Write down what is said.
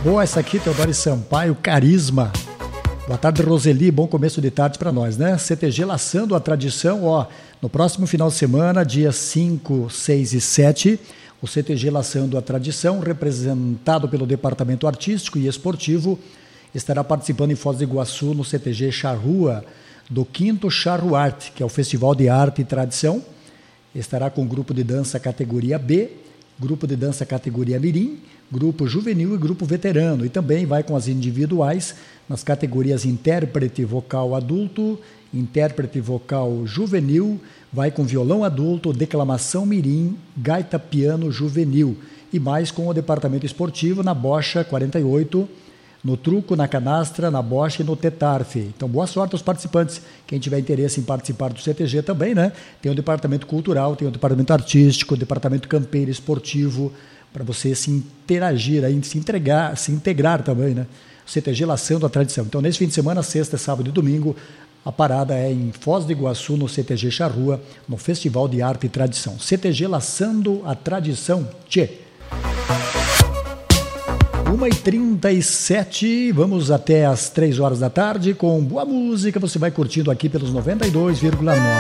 Boa essa aqui, Teodoro Sampaio, Carisma. Boa tarde, Roseli, bom começo de tarde para nós, né? CTG laçando a tradição, ó, no próximo final de semana, dias 5, 6 e 7, o CTG laçando a tradição, representado pelo Departamento Artístico e Esportivo, estará participando em Foz do Iguaçu no CTG Charrua, do 5º Charruarte, que é o Festival de Arte e Tradição. Estará com o grupo de dança categoria B, grupo de dança categoria Mirim, grupo juvenil e grupo veterano. E também vai com as individuais nas categorias intérprete vocal adulto, intérprete vocal juvenil, vai com violão adulto, declamação mirim, gaita piano juvenil. E mais com o departamento esportivo na bocha 48, no truco, na canastra, na bocha e no tetarfe. Então, boa sorte aos participantes. Quem tiver interesse em participar do CTG também, né? Tem o departamento cultural, tem o departamento artístico, o departamento campeiro esportivo, para você se interagir, aí, se integrar também, né? O CTG laçando a tradição. Então, nesse fim de semana, sexta, sábado e domingo, a parada é em Foz do Iguaçu, no CTG Charrua, no Festival de Arte e Tradição. CTG laçando a tradição. Tchê! 1h37, vamos até às 3 horas da tarde com boa música. Você vai curtindo aqui pelos 92,9.